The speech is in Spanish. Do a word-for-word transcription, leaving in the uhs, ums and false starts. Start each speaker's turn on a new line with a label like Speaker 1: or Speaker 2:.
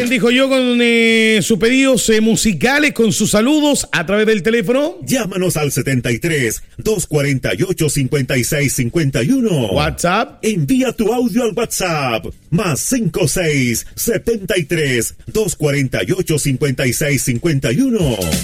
Speaker 1: Bien, dijo yo, con eh, sus pedidos eh, musicales, con sus saludos a través del teléfono.
Speaker 2: Llámanos al setenta y tres, doscientos cuarenta y ocho, cincuenta y seis cincuenta y uno.
Speaker 1: WhatsApp.
Speaker 2: Envía tu audio al WhatsApp. Más cincuenta y seis, setenta y tres, doscientos cuarenta y ocho, cincuenta y seis cincuenta y uno.